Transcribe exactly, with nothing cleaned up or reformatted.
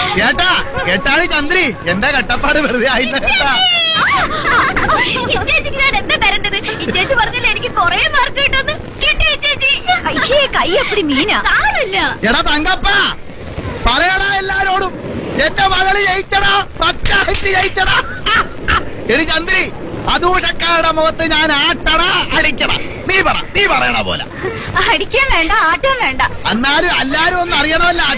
കേട്ടാ കേട്ടാളി ചന്ദ്രി, എന്റെ കട്ടപ്പാട് വെറുതെ ആയില്ല കേട്ടാ. ഇച്ചേച്ചിക്ക് ഞാൻ എന്താ തരേണ്ടത്? ഇച്ചേച്ചി പറഞ്ഞില്ല എനിക്ക് കൊറേ മാർക്ക് കിട്ടുമെന്ന്. കിട്ടി ചേച്ചി. അയ്യേ, കൈ അപ്പടി മീനാ. സാരമില്ല. എടാ തങ്കപ്പ, പറയടാ എല്ലാരോടും, എന്റെ മകള് ജയിച്ചടാ, പച്ചായിട്ട് ജയിച്ചടാ. എടി ചന്ദ്രി, അദൂഷക്കാരുടെ മുഖത്ത് ഞാൻ ആട്ടണ അടിക്കണ? നീ പറ, നീ പറയണ പോലെ. അടിക്കാൻ വേണ്ട, ആട്ടാൻ വേണ്ട. എന്നാലും എല്ലാരും ഒന്ന് അറിയണമല്ല